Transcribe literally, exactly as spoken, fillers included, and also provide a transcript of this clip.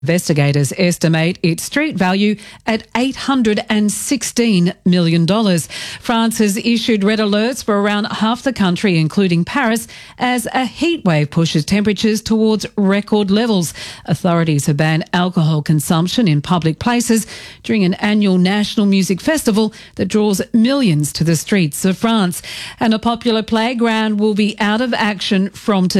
Investigators estimate its street value at eight hundred sixteen million dollars. France has issued red alerts for around half the country, including Paris, as a heatwave pushes temperatures towards record levels. Authorities have banned alcohol consumption in public places during an annual national music festival that draws millions to the streets of France. And a popular playground will be out of action from today.